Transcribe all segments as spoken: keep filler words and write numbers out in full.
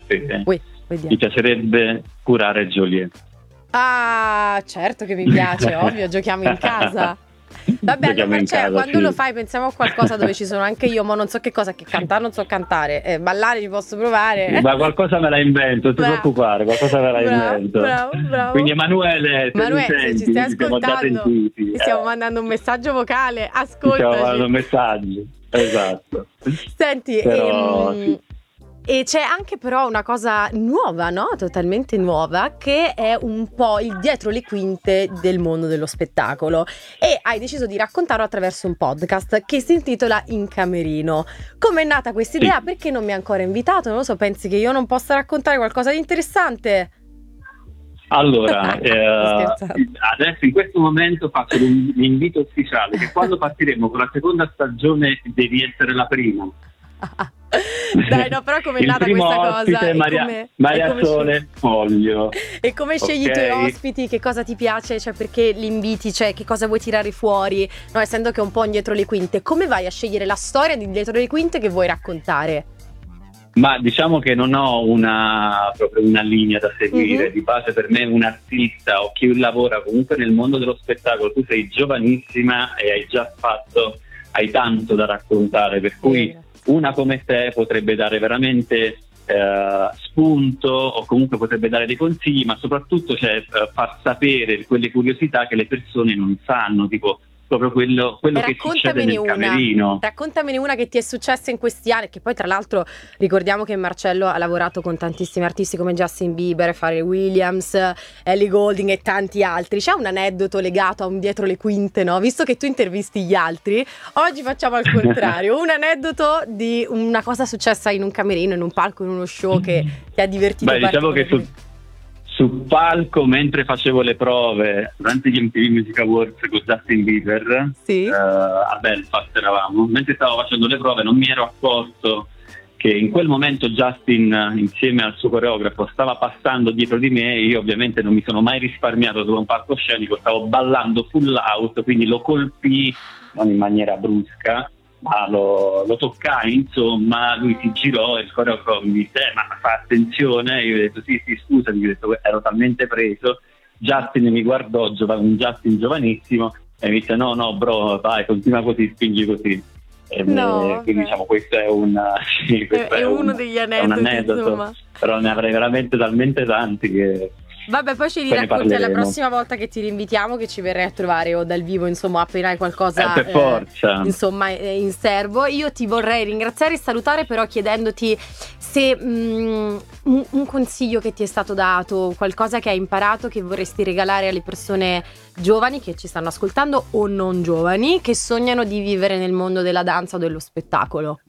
sapere. Oui, Mi piacerebbe curare Joliet. Ah, certo che mi piace, ovvio, giochiamo in casa. Vabbè, allora, Marcella, casa, quando sì. lo fai pensiamo a qualcosa dove ci sono anche io, ma non so che cosa, che cantare non so cantare, eh, ballare ci posso provare. Ma qualcosa me la invento, non ti preoccupare, qualcosa me la bravo, invento. Bravo, bravo. Quindi Emanuele, se Emanuele, mi senti, se ci stai ci ascoltando, ti stiamo eh. mandando un messaggio vocale, ascoltaci. Ti stiamo mandando messaggi, esatto. Senti, Però, ehm... sì. E c'è anche però una cosa nuova, no? Totalmente nuova, che è un po' il dietro le quinte del mondo dello spettacolo. E hai deciso di raccontarlo attraverso un podcast che si intitola In Camerino. Com'è nata questa idea? Sì. Perché non mi ha ancora invitato? Non lo so, pensi che io non possa raccontare qualcosa di interessante? Allora, eh, adesso in questo momento faccio l'invito ufficiale che quando partiremo con la seconda stagione devi essere la prima. Dai, no, però com'è nata questa cosa? Maria, come, Maria come Sole Foglio. E come scegli okay. i tuoi ospiti? Che cosa ti piace? Cioè, perché li inviti? Cioè, che cosa vuoi tirare fuori? No, essendo che è un po' dietro le quinte, come vai a scegliere la storia di dietro le quinte che vuoi raccontare? Ma diciamo che non ho una proprio una linea da seguire. Mm-hmm. Di base per me un artista o chi lavora comunque nel mondo dello spettacolo, tu sei giovanissima e hai già fatto, hai tanto da raccontare, per cui mm. una come te potrebbe dare veramente eh, spunto o comunque potrebbe dare dei consigli, ma soprattutto cioè, far sapere quelle curiosità che le persone non sanno, tipo proprio quello, quello che succede nel una. camerino. Raccontamene una che ti è successa in questi anni, che poi tra l'altro ricordiamo che Marcello ha lavorato con tantissimi artisti come Justin Bieber, Pharrell Williams, Ellie Goulding e tanti altri. C'è un aneddoto legato a un dietro le quinte, no? Visto che tu intervisti gli altri, oggi facciamo al contrario. Un aneddoto di una cosa successa in un camerino, in un palco, in uno show che ti ha divertito. Beh, diciamo che su Sul palco, mentre facevo le prove durante gli M T V Music Awards con Justin Bieber, sì. eh, a Belfast eravamo, mentre stavo facendo le prove non mi ero accorto che in quel momento Justin insieme al suo coreografo stava passando dietro di me e io ovviamente non mi sono mai risparmiato su un palcoscenico, stavo ballando full out, quindi lo colpì non in maniera brusca, ma lo, lo toccai, insomma, lui si girò e il coreografo mi disse eh, ma fa attenzione, io ho detto sì sì scusa, gli ho detto ero talmente preso. Justin mi guardò, un Justin giovanissimo, e mi disse no no bro vai continua così, spingi così. E no, quindi diciamo questo è, una, sì, questo è, è uno un, degli aneddoto, è un aneddoto insomma. Però ne avrei veramente talmente tanti che vabbè, poi ce li racconti la prossima volta che ti rinvitiamo, che ci verrai a trovare o dal vivo, insomma, appena hai qualcosa eh, per forza. Eh, insomma in serbo. Io ti vorrei ringraziare e salutare, però chiedendoti se mh, un, un consiglio che ti è stato dato, qualcosa che hai imparato che vorresti regalare alle persone giovani che ci stanno ascoltando o non giovani che sognano di vivere nel mondo della danza o dello spettacolo.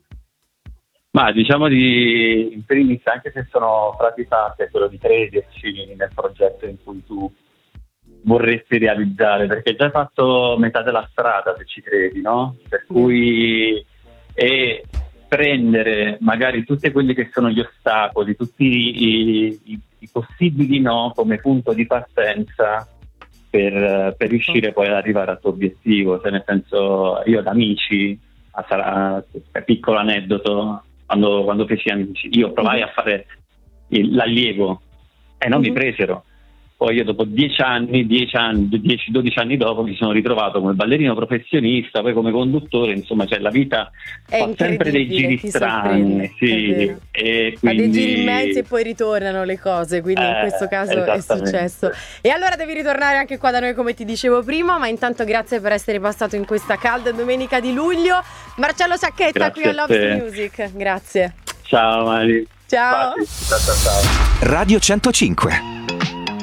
Ma diciamo di in primis, anche se sono praticati, è quello di crederci nel progetto in cui tu vorresti realizzare, perché hai già fatto metà della strada se ci credi, no? Per cui e prendere magari tutti quelli che sono gli ostacoli, tutti i, i, i possibili no come punto di partenza per, per riuscire poi ad arrivare al tuo obiettivo. Cioè, nel senso, io ad amici, a, a, a piccolo aneddoto, Quando, quando feci Amici, io provai a fare il, l'allievo e non mm-hmm. mi presero. Poi io dopo dieci anni, dieci anni, dieci dodici anni dopo mi sono ritrovato come ballerino professionista, poi come conduttore, insomma, cioè la vita è fa sempre dei giri strani, sì, e quindi... ha dei giri immensi e poi ritornano le cose, quindi eh, in questo caso è successo. E allora devi ritornare anche qua da noi come ti dicevo prima, ma intanto grazie per essere passato in questa calda domenica di luglio. Marcello Sacchetta grazie qui a Lobster Music, grazie. Ciao Mari. Ciao. ciao, ciao, ciao. Radio centocinque.